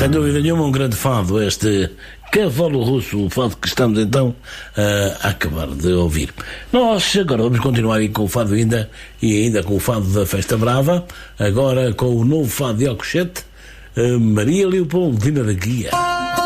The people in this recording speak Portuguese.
Sem dúvida nenhuma, um grande fado, este Cavalo Russo, o fado que estamos então a acabar de ouvir. Nós agora vamos continuar aí com o fado ainda, e ainda com o fado da Festa Brava, agora com o novo fado de Alcochete, Maria Leopoldina da Guia.